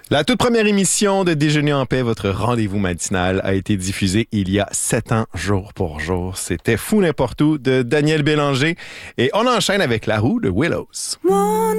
La toute première émission de Déjeuner en paix, votre rendez-vous matinal, a été diffusée il y a 7 ans, jour pour jour. C'était Fou n'importe où de Daniel Bélanger. Et on enchaîne avec La Roue de Willows.